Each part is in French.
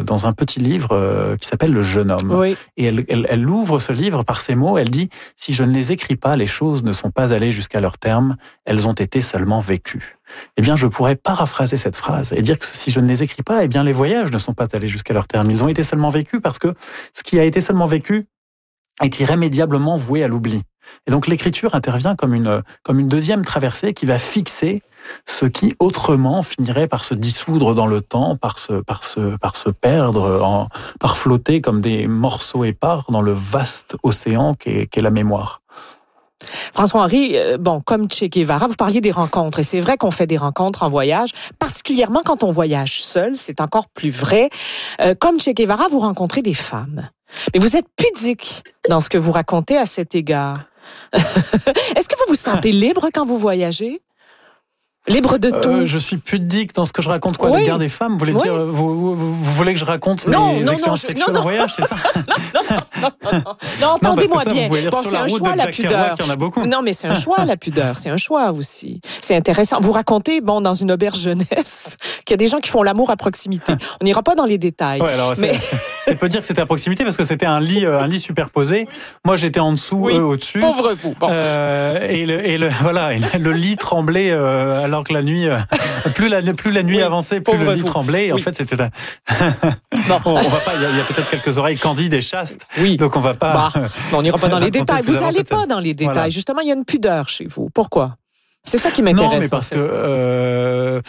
dans un petit livre qui s'appelle Le jeune homme. Oui. Et elle ouvre ce livre par ces mots. Elle dit « Si je ne les écris pas, les choses ne sont pas allées jusqu'à leur terme. Elles ont été seulement vécues. » Eh bien, je pourrais paraphraser cette phrase et dire que si je ne les écris pas, eh bien, les voyages ne sont pas allés jusqu'à leur terme. Ils ont été seulement vécus parce que ce qui a été seulement vécu est irrémédiablement voué à l'oubli. Et donc l'écriture intervient comme une deuxième traversée qui va fixer ce qui autrement finirait par se dissoudre dans le temps, par se perdre, par flotter comme des morceaux épars dans le vaste océan qu'est la mémoire. François-Henri, comme Che Guevara, vous parliez des rencontres, et c'est vrai qu'on fait des rencontres en voyage, particulièrement quand on voyage seul, c'est encore plus vrai. Comme Che Guevara, vous rencontrez des femmes. Mais vous êtes pudique dans ce que vous racontez à cet égard. Est-ce que vous vous sentez libre quand vous voyagez? Libre de tout. Je suis pudique dans ce que je raconte, quoi, oui. l'égard des femmes. Vous voulez dire, vous voulez que je raconte mes expériences sexuelles en voyage, c'est ça? Non, entendez-moi bien. C'est un choix, la pudeur. Il y en a beaucoup. Non, mais c'est un choix, la pudeur. C'est un choix aussi. C'est intéressant. Vous racontez, dans une auberge jeunesse, qu'il y a des gens qui font l'amour à proximité. On n'ira pas dans les détails. Ouais, alors, c'est peut dire que c'était à proximité parce que c'était un lit superposé. Moi, j'étais en dessous, eux au-dessus. Pauvre vous. Bon. Et le lit tremblait, alors que la nuit, plus la nuit avançait, plus le lit tremblait. Et en fait, c'était on va pas, il y a peut-être quelques oreilles candides et chastes. Oui. Donc on va pas. On n'ira pas dans les détails. Vous n'allez pas dans les détails. Voilà. Justement, il y a une pudeur chez vous. Pourquoi? C'est ça qui m'intéresse. Non, mais parce que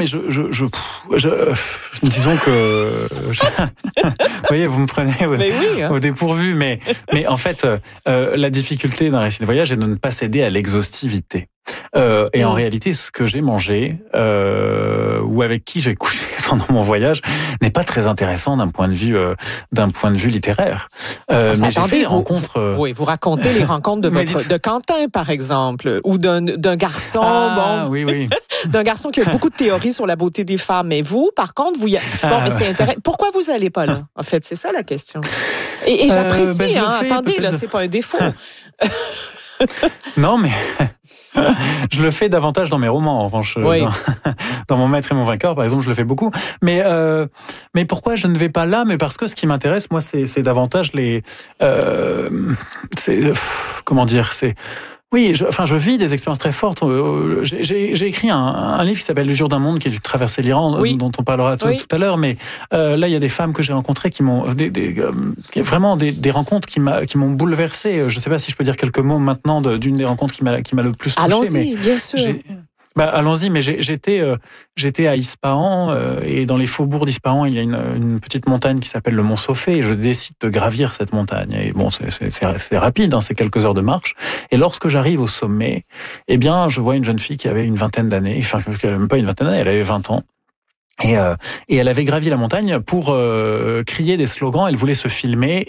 disons que vous voyez, vous me prenez au dépourvu, mais en fait, la difficulté d'un récit de voyage est de ne pas céder à l'exhaustivité. Et en réalité, ce que j'ai mangé ou avec qui j'ai couché pendant mon voyage n'est pas très intéressant d'un point de vue littéraire. Mais j'ai fait des rencontres. Oui, vous racontez les rencontres de Quentin, par exemple, ou d'un garçon. Oui. D'un garçon qui a beaucoup de théories sur la beauté des femmes. Mais vous, par contre, mais c'est intéressant. Pourquoi vous allez pas là? En fait, c'est ça la question. Et j'apprécie. Attendez, là, c'est pas un défaut. Non, mais je le fais davantage dans mes romans, en revanche. Oui. Dans Mon Maître et mon Vainqueur, par exemple, je le fais beaucoup. Mais pourquoi je ne vais pas là? Mais parce que ce qui m'intéresse, moi, c'est davantage Oui, je vis des expériences très fortes. J'ai écrit un livre qui s'appelle L'usure d'un monde, qui est une traversée de l'Iran, dont on parlera tout à l'heure. Mais là, il y a des femmes que j'ai rencontrées qui m'ont vraiment des rencontres qui m'ont bouleversé. Je ne sais pas si je peux dire quelques mots maintenant d'une des rencontres qui m'a le plus touché. Allons-y, bien sûr. Allons-y, mais j'étais à Ispahan et dans les faubourgs d'Ispahan, il y a une petite montagne qui s'appelle le Mont Sofé et je décide de gravir cette montagne. Et bon, c'est rapide, c'est quelques heures de marche. Et lorsque j'arrive au sommet, eh bien, je vois une jeune fille qui avait une vingtaine d'années, enfin, même pas une vingtaine d'années, elle avait 20 ans. Et elle avait gravi la montagne pour crier des slogans. Elle voulait se filmer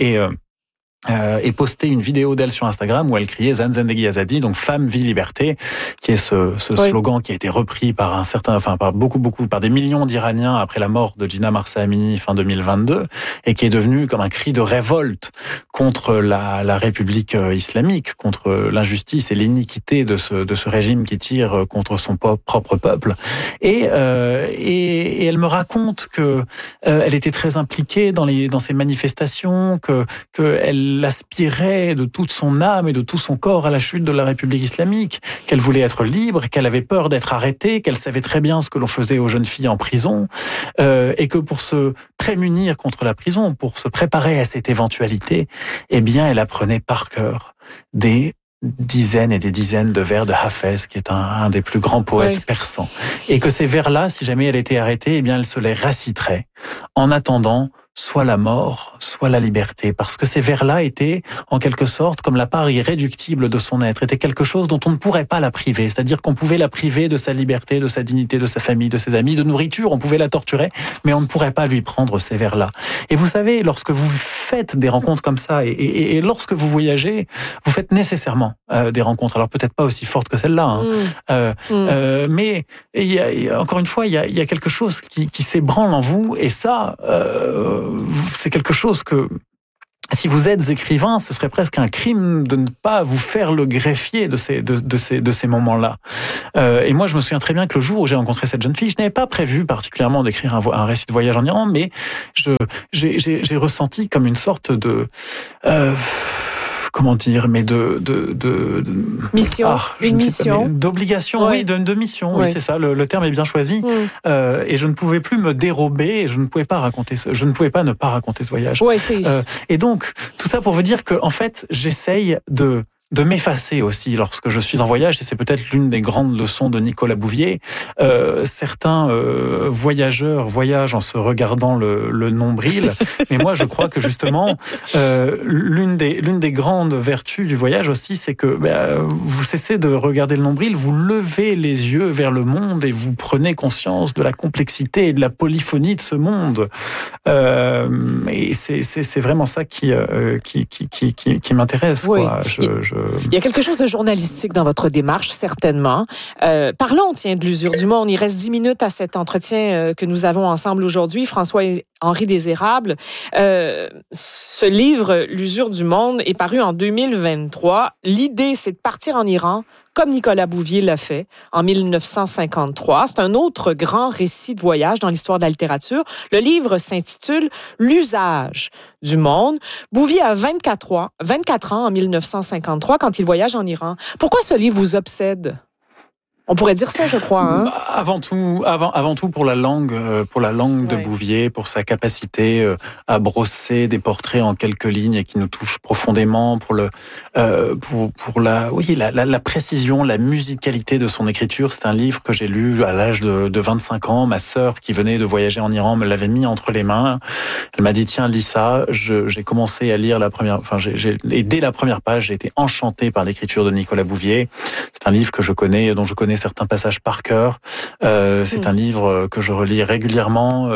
et poster une vidéo d'elle sur Instagram où elle criait Zan Zendegi Azadi, donc femme, vie, liberté, qui est ce slogan qui a été repris par par des millions d'Iraniens après la mort de Gina Mahsa Amini fin 2022 et qui est devenu comme un cri de révolte contre la République islamique, contre l'injustice et l'iniquité de ce régime qui tire contre son propre peuple. Et elle me raconte que elle était très impliquée dans ces manifestations, que elle aspirait de toute son âme et de tout son corps à la chute de la République islamique, qu'elle voulait être libre, qu'elle avait peur d'être arrêtée, qu'elle savait très bien ce que l'on faisait aux jeunes filles en prison, et que pour se prémunir contre la prison, pour se préparer à cette éventualité, eh bien, elle apprenait par cœur des dizaines et des dizaines de vers de Hafez, qui est un des plus grands poètes persans. Et que ces vers-là, si jamais elle était arrêtée, eh bien, elle se les réciterait en attendant soit la mort, soit la liberté, parce que ces vers-là étaient, en quelque sorte, comme la part irréductible de son être, étaient quelque chose dont on ne pourrait pas la priver, c'est-à-dire qu'on pouvait la priver de sa liberté, de sa dignité, de sa famille, de ses amis, de nourriture, on pouvait la torturer, mais on ne pourrait pas lui prendre ces vers-là. Et vous savez, lorsque vous faites des rencontres comme ça, et lorsque vous voyagez, vous faites nécessairement des rencontres, alors peut-être pas aussi fortes que celle-là, mais encore une fois, il y a quelque chose qui s'ébranle en vous, et ça, c'est quelque chose que si vous êtes écrivain, ce serait presque un crime de ne pas vous faire le greffier de ces moments-là. Et moi, je me souviens très bien que le jour où j'ai rencontré cette jeune fille, je n'avais pas prévu particulièrement d'écrire un récit de voyage en Iran, mais j'ai ressenti comme une sorte de comment dire, mais de mission, une mission, d'obligation, oui, de mission, oui, c'est ça. Le terme est bien choisi. Et je ne pouvais plus me dérober, et je ne pouvais pas ne pas raconter ce voyage. Ouais, et donc tout ça pour vous dire que en fait, j'essaye de m'effacer aussi lorsque je suis en voyage, et c'est peut-être l'une des grandes leçons de Nicolas Bouvier. Certains voyageurs voyagent en se regardant le nombril, mais moi je crois que justement l'une des grandes vertus du voyage aussi, c'est que vous cessez de regarder le nombril, vous levez les yeux vers le monde et vous prenez conscience de la complexité et de la polyphonie de ce monde. Et c'est vraiment ça qui m'intéresse, oui. Quoi. Il y a quelque chose de journalistique dans votre démarche, certainement. Parlons, de l'usure du monde. Il reste 10 minutes à cet entretien que nous avons ensemble aujourd'hui. François-Henri Désérable. Ce livre, L'usure du monde, est paru en 2023. L'idée, c'est de partir en Iran, comme Nicolas Bouvier l'a fait en 1953. C'est un autre grand récit de voyage dans l'histoire de la littérature. Le livre s'intitule « L'usage du monde ». Bouvier a 24 ans en 1953 quand il voyage en Iran. Pourquoi ce livre vous obsède? On pourrait dire ça, je crois. Hein? Avant tout pour la langue de Bouvier, pour sa capacité à brosser des portraits en quelques lignes et qui nous touchent profondément, pour la précision, la musicalité de son écriture. C'est un livre que j'ai lu à l'âge de 25 ans. Ma sœur, qui venait de voyager en Iran, me l'avait mis entre les mains. Elle m'a dit tiens, lis ça. J'ai commencé à lire et dès la première page, j'ai été enchanté par l'écriture de Nicolas Bouvier. C'est un livre dont je connais certains passages par cœur. C'est un livre que je relis régulièrement,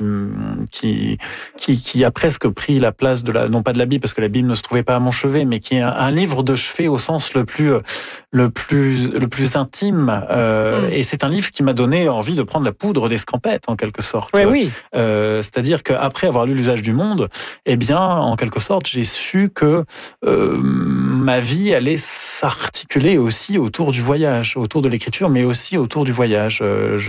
qui a presque pris la place non pas de la Bible, parce que la Bible ne se trouvait pas à mon chevet, mais qui est un livre de chevet au sens le plus intime. Et c'est un livre qui m'a donné envie de prendre la poudre d'escampette, en quelque sorte. Oui. C'est-à-dire qu'après avoir lu L'usage du monde, en quelque sorte, j'ai su que ma vie allait s'articuler aussi autour du voyage, autour de l'écriture, mais aussi autour du voyage.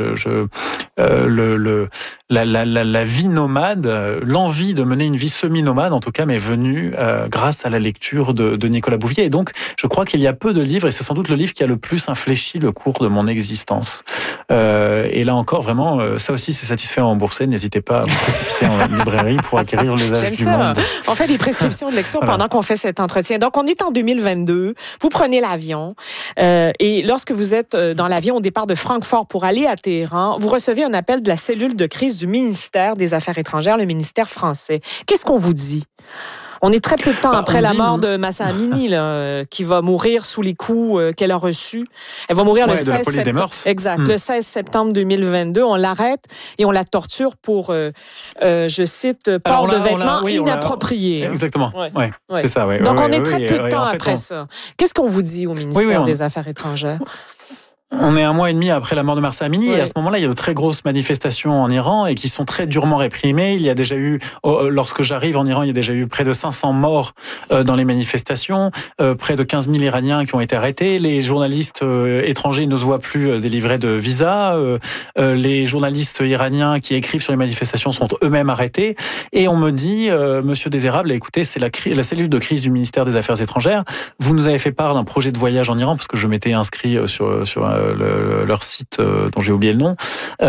La vie nomade, l'envie de mener une vie semi-nomade, en tout cas, m'est venue grâce à la lecture de Nicolas Bouvier. Et donc, je crois qu'il y a peu de livres, et c'est sans doute le livre qui a le plus infléchi le cours de mon existence. Et là encore, vraiment, ça aussi, c'est satisfait à rembourser. N'hésitez pas à vous précipiter en librairie pour acquérir L'usage du monde. On fait des prescriptions de lecture pendant qu'on fait cet entretien. Donc, on est en 2022. Vous prenez l'avion. Et lorsque vous êtes dans l'avion au départ de Francfort pour aller à Téhéran, vous recevez un appel de la cellule de crise du ministère des Affaires étrangères, le ministère français. Qu'est-ce qu'on vous dit? On est très peu de temps après la mort de Mahsa Amini, qui va mourir sous les coups qu'elle a reçus. Elle va mourir le 16 septembre. Exact. Le 16 septembre 2022. On l'arrête et on la torture pour, je cite, port de vêtements inappropriés. Exactement. Ouais. C'est ça. Ouais. Donc on est très peu de temps après ça. Qu'est-ce qu'on vous dit au ministère des Affaires étrangères? On est un mois et demi après la mort de Mahsa Amini, et à ce moment-là, il y a de très grosses manifestations en Iran et qui sont très durement réprimées. Il y a déjà eu, lorsque j'arrive en Iran, il y a déjà eu près de 500 morts dans les manifestations, près de 15 000 Iraniens qui ont été arrêtés. Les journalistes étrangers ne se voient plus délivrés de visa. Les journalistes iraniens qui écrivent sur les manifestations sont eux-mêmes arrêtés. Et on me dit, Monsieur Désérable, écoutez, c'est la cellule de crise du ministère des Affaires étrangères. Vous nous avez fait part d'un projet de voyage en Iran, parce que je m'étais inscrit sur leur site dont j'ai oublié le nom,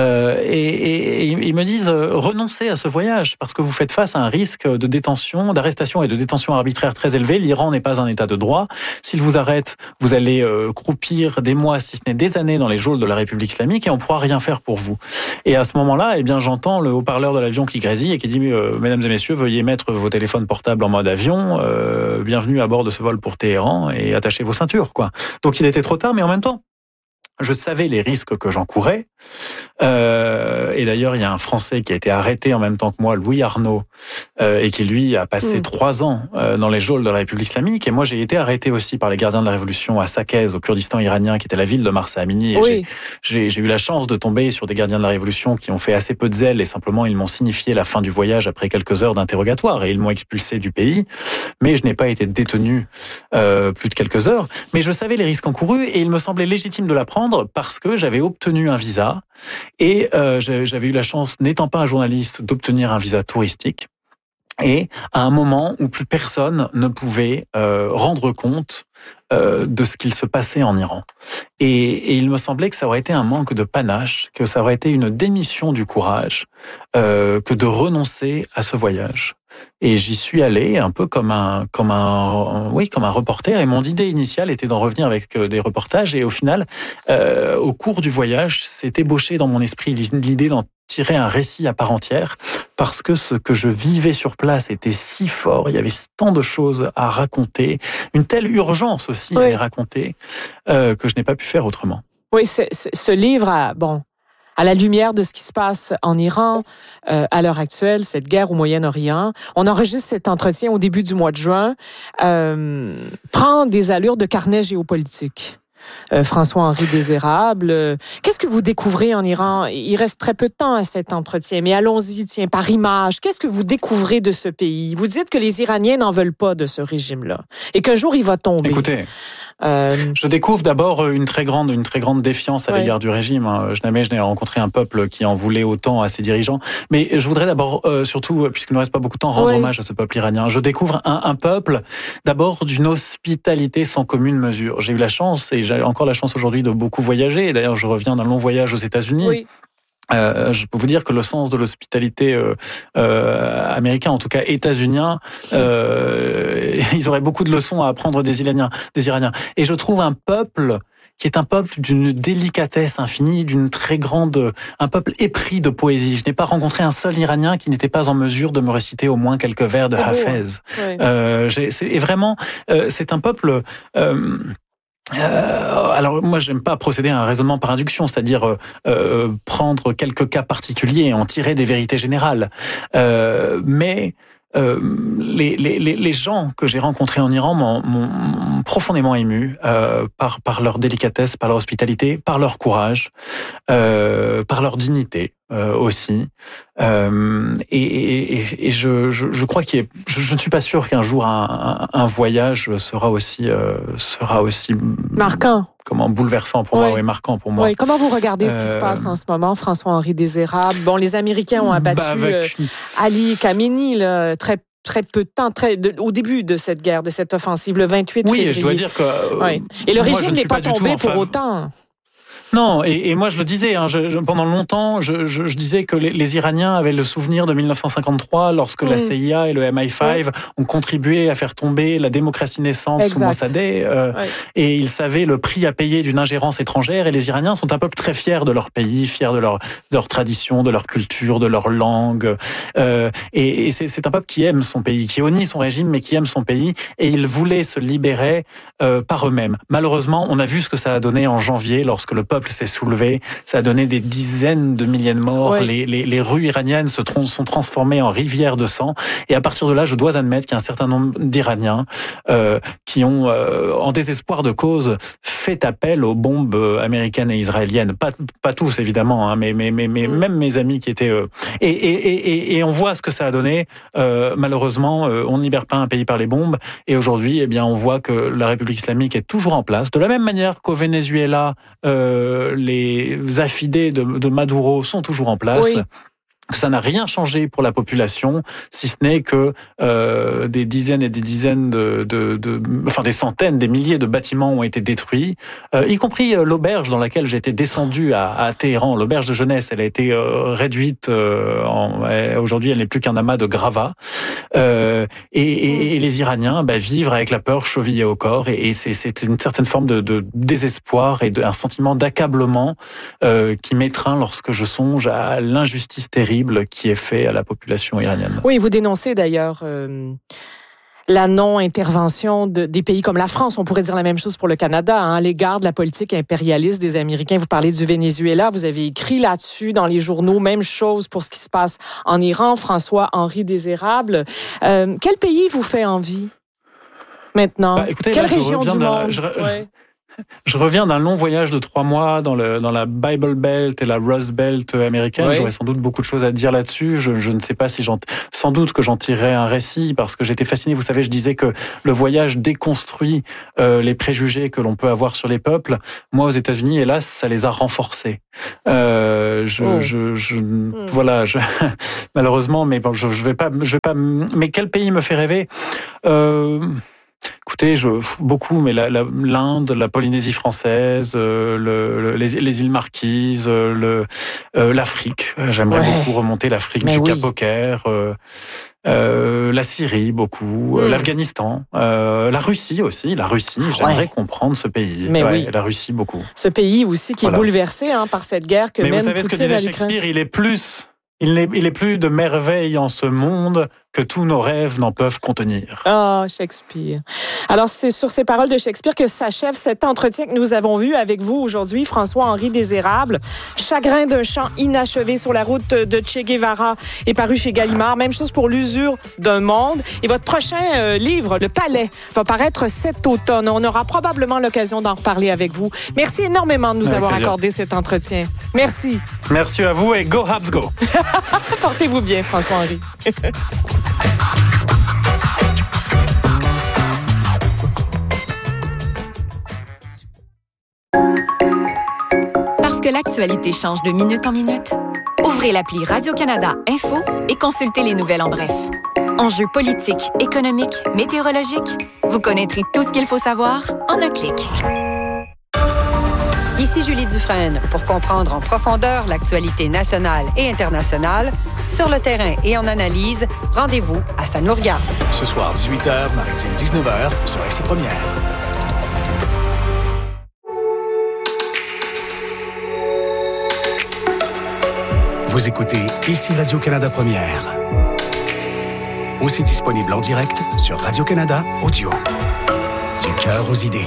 et ils me disent renoncez à ce voyage parce que vous faites face à un risque de détention, d'arrestation et de détention arbitraire très élevé. L'Iran n'est pas un état de droit. S'ils vous arrêtent, vous allez croupir des mois, si ce n'est des années, dans les geôles de la République islamique et on pourra rien faire pour vous. Et à ce moment-là, j'entends le haut-parleur de l'avion qui grésille et qui dit mesdames et messieurs, veuillez mettre vos téléphones portables en mode avion. Bienvenue à bord de ce vol pour Téhéran et attachez vos ceintures, quoi. Donc il était trop tard, mais en même temps, je savais les risques que j'encourais. Et d'ailleurs, il y a un Français qui a été arrêté en même temps que moi, Louis Arnaud, et qui lui a passé 3 ans dans les geôles de la République islamique. Et moi, j'ai été arrêté aussi par les gardiens de la Révolution à Saqqez, au Kurdistan iranien, qui était la ville de Marsa Amini. Et j'ai eu la chance de tomber sur des gardiens de la Révolution qui ont fait assez peu de zèle et simplement ils m'ont signifié la fin du voyage après quelques heures d'interrogatoire et ils m'ont expulsé du pays. Mais je n'ai pas été détenu plus de quelques heures. Mais je savais les risques encourus et il me semblait légitime de la prendre parce que j'avais obtenu un visa et j'avais eu la chance, n'étant pas un journaliste, d'obtenir un visa touristique. Et à un moment où plus personne ne pouvait rendre compte de ce qu'il se passait en Iran. Et il me semblait que ça aurait été un manque de panache, que ça aurait été une démission du courage, que de renoncer à ce voyage. Et j'y suis allé un peu comme un reporter. Et mon idée initiale était d'en revenir avec des reportages. Et au final, au cours du voyage, s'est ébauché dans mon esprit l'idée d'en tirer un récit à part entière, parce que ce que je vivais sur place était si fort, il y avait tant de choses à raconter, une telle urgence aussi à les raconter, que je n'ai pas pu faire autrement. Oui, ce livre à la lumière de ce qui se passe en Iran à l'heure actuelle, cette guerre au Moyen-Orient. On enregistre cet entretien au début du mois de juin, prend des allures de carnet géopolitique. François-Henri Désérable, qu'est-ce que vous découvrez en Iran? Il reste très peu de temps à cet entretien, mais allons-y, tiens, par image. Qu'est-ce que vous découvrez de ce pays? Vous dites que les Iraniens n'en veulent pas de ce régime-là et qu'un jour il va tomber. Écoutez, je découvre d'abord une très grande défiance à l'égard du régime. Jamais je n'ai rencontré un peuple qui en voulait autant à ses dirigeants. Mais je voudrais d'abord, surtout, puisqu'il ne reste pas beaucoup de temps, rendre hommage à ce peuple iranien. Je découvre un peuple, d'abord, d'une hospitalité sans commune mesure. J'ai eu la chance, et j'ai encore la chance aujourd'hui de beaucoup voyager. Et d'ailleurs, je reviens d'un long voyage aux États-Unis. Oui. Je peux vous dire que le sens de l'hospitalité américain, en tout cas états-unien, ils auraient beaucoup de leçons à apprendre des Iraniens. Et je trouve un peuple qui est un peuple d'une délicatesse infinie, un peuple épris de poésie. Je n'ai pas rencontré un seul Iranien qui n'était pas en mesure de me réciter au moins quelques vers de Hafez. C'est un peuple. Alors moi j'aime pas procéder à un raisonnement par induction, c'est-à-dire prendre quelques cas particuliers et en tirer des vérités générales. Mais les gens que j'ai rencontrés en Iran m'ont profondément ému par leur délicatesse, par leur hospitalité, par leur courage, par leur dignité aussi. Et je crois je ne suis pas sûr qu'un jour un voyage sera aussi marquant. Bouleversant pour moi, marquant pour moi. Oui. Comment vous regardez ce qui se passe en ce moment, François-Henri Désérable? Bon, les Américains ont abattu Ali Khamenei, très peu de temps, au début de cette guerre, de cette offensive, le 28 février. Oui, je dois dire que... Et le régime n'est pas tombé pour autant. Non, et moi je le disais, pendant longtemps, je disais que les Iraniens avaient le souvenir de 1953, lorsque la CIA et le MI5 ont contribué à faire tomber la démocratie naissante sous Mossadegh, et ils savaient le prix à payer d'une ingérence étrangère, et les Iraniens sont un peuple très fiers de leur pays, fiers de leur tradition, de leur culture, de leur langue, et c'est un peuple qui aime son pays, qui honnit son régime, mais qui aime son pays, et ils voulaient se libérer par eux-mêmes. Malheureusement, on a vu ce que ça a donné en janvier, lorsque le peuple s'est soulevé, ça a donné des dizaines de milliers de morts, les rues iraniennes sont transformées en rivières de sang, et à partir de là, je dois admettre qu'il y a un certain nombre d'Iraniens qui ont, en désespoir de cause, fait appel aux bombes américaines et israéliennes. Pas tous, évidemment, mais même mes amis qui étaient... Et on voit ce que ça a donné. Malheureusement, on ne libère pas un pays par les bombes, et aujourd'hui, on voit que la République islamique est toujours en place, de la même manière qu'au Venezuela, les affidés de Maduro sont toujours en place. Ça n'a rien changé pour la population, si ce n'est que des dizaines et des dizaines des centaines, des milliers de bâtiments ont été détruits, y compris l'auberge dans laquelle j'étais descendu à Téhéran, l'auberge de jeunesse. Elle a été réduite, aujourd'hui elle n'est plus qu'un amas de gravats. Et les Iraniens vivent avec la peur chevillée au corps, et c'est une certaine forme de désespoir et un sentiment d'accablement qui m'étreint lorsque je songe à l'injustice terrible qui est fait à la population iranienne. Oui, vous dénoncez d'ailleurs la non-intervention des pays comme la France. On pourrait dire la même chose pour le Canada, à l'égard de la politique impérialiste des Américains. Vous parlez du Venezuela, vous avez écrit là-dessus dans les journaux. Même chose pour ce qui se passe en Iran. François-Henri Désérable. Quel pays vous fait envie maintenant? Écoutez, quelle là, région du monde? Je reviens d'un long voyage de 3 mois dans la Bible Belt et la Rust Belt américaine. Oui. J'aurais sans doute beaucoup de choses à dire là-dessus. Je ne sais pas si sans doute que j'en tirerai un récit parce que j'étais fasciné. Vous savez, je disais que le voyage déconstruit les préjugés que l'on peut avoir sur les peuples. Moi, aux États-Unis, hélas, ça les a renforcés. Voilà, malheureusement, mais bon, je vais pas. Mais quel pays me fait rêver? Écoutez, beaucoup, mais l'Inde, la Polynésie française, les îles Marquises, l'Afrique. J'aimerais beaucoup remonter l'Afrique du Cap au Caire, la Syrie, beaucoup, l'Afghanistan, la Russie aussi. J'aimerais comprendre ce pays. La Russie, beaucoup. Ce pays aussi qui est bouleversé par cette guerre que mais même vous savez Poutine ce que disait Shakespeare, il est plus de merveilles en ce monde que tous nos rêves n'en peuvent contenir. Ah, Shakespeare. Alors, c'est sur ces paroles de Shakespeare que s'achève cet entretien que nous avons vu avec vous aujourd'hui, François-Henri Désérable. Chagrin d'un chant inachevé sur la route de Che Guevara est paru chez Gallimard. Même chose pour L'usure d'un monde. Et votre prochain livre, Le Palais, va paraître cet automne. On aura probablement l'occasion d'en reparler avec vous. Merci énormément de nous avoir accordé cet entretien. Merci. Merci à vous et go Habs go. Portez-vous bien, François-Henri. Parce que l'actualité change de minute en minute, ouvrez l'appli Radio-Canada Info et consultez les nouvelles en bref. Enjeux politiques, économiques, météorologiques, vous connaîtrez tout ce qu'il faut savoir en un clic. Ici Julie Dufresne pour comprendre en profondeur l'actualité nationale et internationale. Sur le terrain et en analyse, rendez-vous à Ça nous regarde. Ce soir, 18h, maritime 19h, sur RCI Première. Vous écoutez Ici Radio-Canada Première. Aussi disponible en direct sur Radio-Canada Audio. Du cœur aux idées.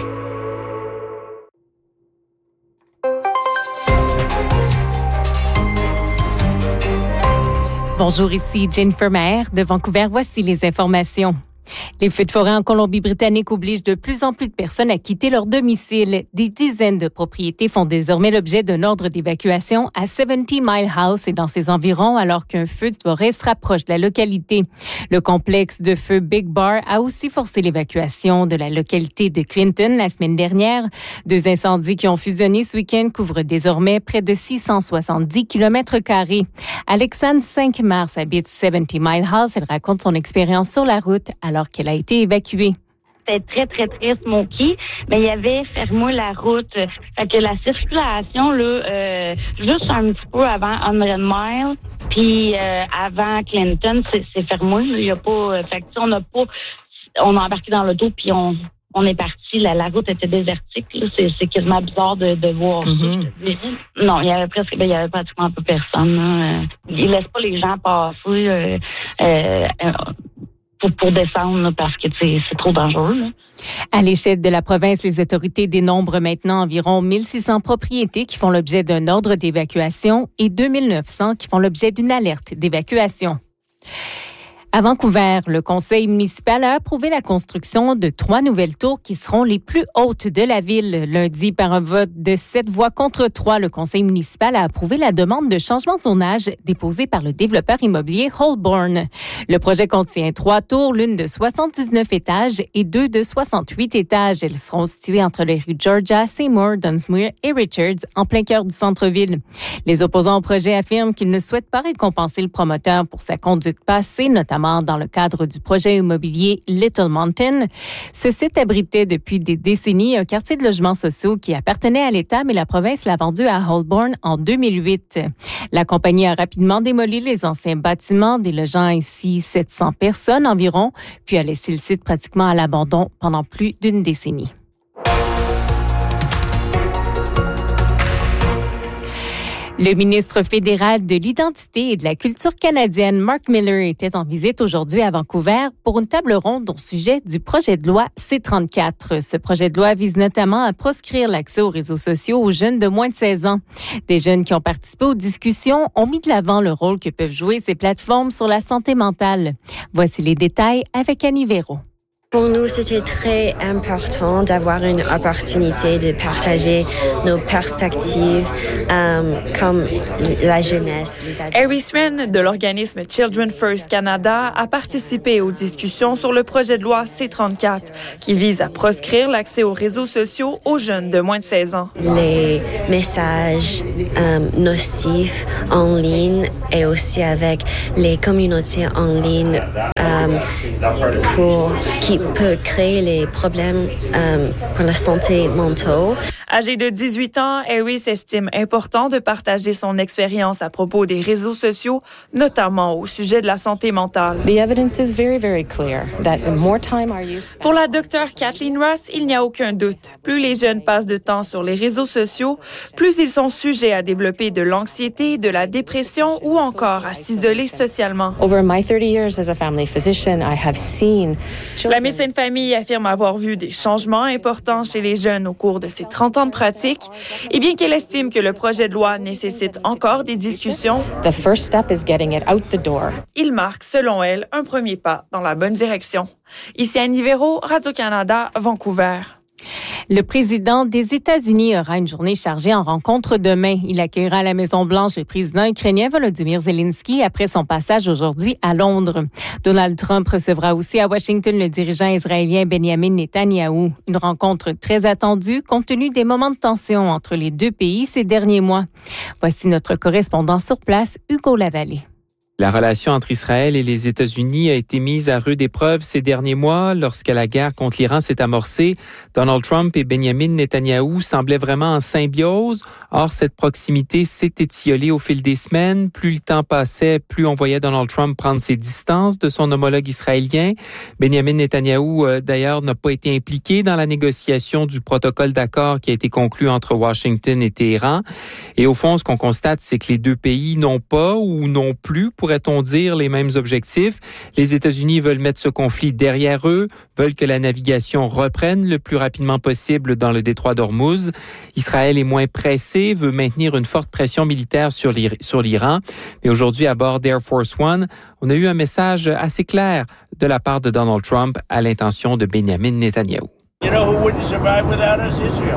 Bonjour, ici Jennifer Maher de Vancouver. Voici les informations. Les feux de forêt en Colombie-Britannique obligent de plus en plus de personnes à quitter leur domicile. Des dizaines de propriétés font désormais l'objet d'un ordre d'évacuation à 70 Mile House et dans ses environs alors qu'un feu de forêt se rapproche de la localité. Le complexe de feu Big Bar a aussi forcé l'évacuation de la localité de Clinton la semaine dernière. 2 incendies qui ont fusionné ce week-end couvrent désormais près de 670 km². Alexandre 5 mars habite 70 Mile House. Elle raconte son expérience sur la route alors qu'elle a été évacuée. C'était très, très, très smoky, mais il y avait fermé la route. Fait que la circulation, là, juste un petit peu avant 100 Mile, puis avant Clinton, c'est fermé. Il y a pas, fait que on a embarqué dans l'auto, puis on est parti. La route était désertique. Là. C'est quasiment bizarre de voir ça. Non, il y avait pratiquement pas personne. Là. Ils laissent pas les gens passer. Pour descendre là, parce que c'est trop dangereux. Là. À l'échelle de la province, les autorités dénombrent maintenant environ 1600 propriétés qui font l'objet d'un ordre d'évacuation et 2900 qui font l'objet d'une alerte d'évacuation. À Vancouver, le conseil municipal a approuvé la construction de 3 nouvelles tours qui seront les plus hautes de la ville. Lundi, par un vote de 7 voix contre 3, le conseil municipal a approuvé la demande de changement de zonage déposée par le développeur immobilier Holborn. Le projet contient 3 tours, l'une de 79 étages et 2 de 68 étages. Elles seront situées entre les rues Georgia, Seymour, Dunsmuir et Richards, en plein cœur du centre-ville. Les opposants au projet affirment qu'ils ne souhaitent pas récompenser le promoteur pour sa conduite passée, notamment dans le cadre du projet immobilier Little Mountain. Ce site abritait depuis des décennies un quartier de logements sociaux qui appartenait à l'État, mais la province l'a vendu à Holborn en 2008. La compagnie a rapidement démoli les anciens bâtiments, délogeant ainsi 700 personnes environ, puis a laissé le site pratiquement à l'abandon pendant plus d'une décennie. Le ministre fédéral de l'Identité et de la culture canadienne, Mark Miller, était en visite aujourd'hui à Vancouver pour une table ronde au sujet du projet de loi C-34. Ce projet de loi vise notamment à proscrire l'accès aux réseaux sociaux aux jeunes de moins de 16 ans. Des jeunes qui ont participé aux discussions ont mis de l'avant le rôle que peuvent jouer ces plateformes sur la santé mentale. Voici les détails avec Annie Véro. Pour nous, c'était très important d'avoir une opportunité de partager nos perspectives comme la jeunesse, les adultes. Harry Swen de l'organisme Children First Canada a participé aux discussions sur le projet de loi C-34 qui vise à proscrire l'accès aux réseaux sociaux aux jeunes de moins de 16 ans. Les messages nocifs en ligne et aussi avec les communautés en ligne qui peut créer les problèmes pour la santé mentale. Âgé de 18 ans, Harry estime important de partager son expérience à propos des réseaux sociaux, notamment au sujet de la santé mentale. The evidence is very, very clear that the more time are you spend... Pour la docteure Kathleen Ross, il n'y a aucun doute. Plus les jeunes passent de temps sur les réseaux sociaux, plus ils sont sujets à développer de l'anxiété, de la dépression ou encore à s'isoler socialement. Over my 30 years as a family physician, I have seen La médecin de famille affirme avoir vu des changements importants chez les jeunes au cours de ses 30 ans de pratique, et bien qu'elle estime que le projet de loi nécessite encore des discussions, the first step is getting it out the door. Il marque, selon elle, un premier pas dans la bonne direction. Ici Annie Véro, Radio-Canada, Vancouver. Le président des États-Unis aura une journée chargée en rencontre demain. Il accueillera à la Maison-Blanche le président ukrainien Volodymyr Zelensky après son passage aujourd'hui à Londres. Donald Trump recevra aussi à Washington le dirigeant israélien Benjamin Netanyahou. Une rencontre très attendue compte tenu des moments de tension entre les deux pays ces derniers mois. Voici notre correspondant sur place, Hugo Lavallée. La relation entre Israël et les États-Unis a été mise à rude épreuve ces derniers mois. Lorsque la guerre contre l'Iran s'est amorcée, Donald Trump et Benjamin Netanyahou semblaient vraiment en symbiose. Or, cette proximité s'est étiolée au fil des semaines. Plus le temps passait, plus on voyait Donald Trump prendre ses distances de son homologue israélien. Benjamin Netanyahou, d'ailleurs, n'a pas été impliqué dans la négociation du protocole d'accord qui a été conclu entre Washington et Téhéran. Et au fond, ce qu'on constate, c'est que les deux pays n'ont pas ou non plus, pourrait-on dire, les mêmes objectifs. Les États-Unis veulent mettre ce conflit derrière eux, veulent que la navigation reprenne le plus rapidement possible dans le détroit d'Ormuz. Israël est moins pressé, veut maintenir une forte pression militaire sur l'Iran. Mais aujourd'hui, à bord d'Air Force One, on a eu un message assez clair de la part de Donald Trump à l'intention de Benjamin Netanyahou. You know who wouldn't survive without us? Israel.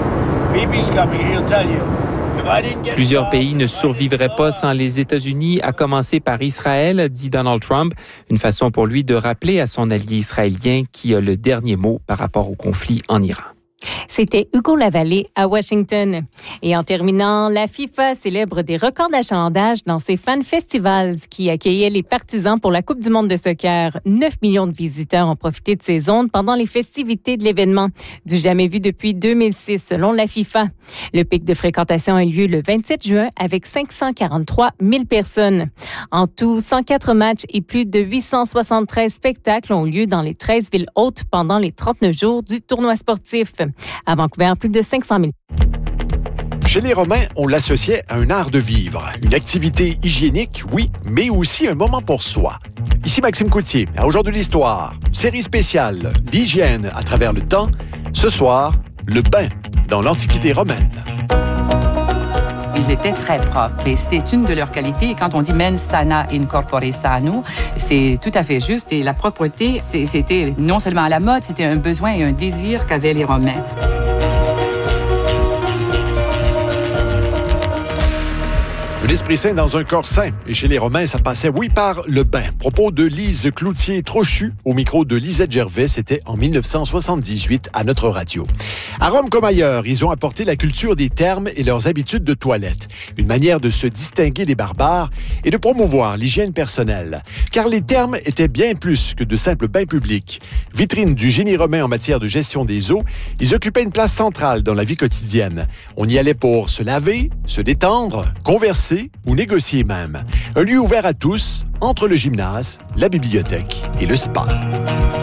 Bibi's coming, he'll tell you. Plusieurs pays ne survivraient pas sans les États-Unis, à commencer par Israël, dit Donald Trump. Une façon pour lui de rappeler à son allié israélien qui a le dernier mot par rapport au conflit en Iran. C'était Hugo Lavallée à Washington. Et en terminant, la FIFA célèbre des records d'achalandage dans ses Fan Festivals qui accueillaient les partisans pour la Coupe du monde de soccer. 9 millions de visiteurs ont profité de ces ondes pendant les festivités de l'événement, du jamais vu depuis 2006 selon la FIFA. Le pic de fréquentation a eu lieu le 27 juin avec 543 000 personnes. En tout, 104 matchs et plus de 873 spectacles ont eu lieu dans les 13 villes hôtes pendant les 39 jours du tournoi sportif. À Vancouver, plus de 500 000. Chez les Romains, on l'associait à un art de vivre. Une activité hygiénique, oui, mais aussi un moment pour soi. Ici Maxime Coutier, à Aujourd'hui l'Histoire. Série spéciale, l'hygiène à travers le temps. Ce soir, le bain dans l'Antiquité romaine. Ils étaient très propres et c'est une de leurs qualités. Et quand on dit mens sana in corpore sano, c'est tout à fait juste. Et la propreté, c'était non seulement à la mode, c'était un besoin et un désir qu'avaient les Romains. Un esprit sain dans un corps sain. Et chez les Romains, ça passait, oui, par le bain. Propos de Lise Cloutier-Trochu au micro de Lisette Gervais, c'était en 1978 à notre radio. À Rome comme ailleurs, ils ont apporté la culture des thermes et leurs habitudes de toilette. Une manière de se distinguer des barbares et de promouvoir l'hygiène personnelle. Car les thermes étaient bien plus que de simples bains publics. Vitrine du génie romain en matière de gestion des eaux, ils occupaient une place centrale dans la vie quotidienne. On y allait pour se laver, se détendre, converser ou négocier même. Un lieu ouvert à tous, entre le gymnase, la bibliothèque et le spa.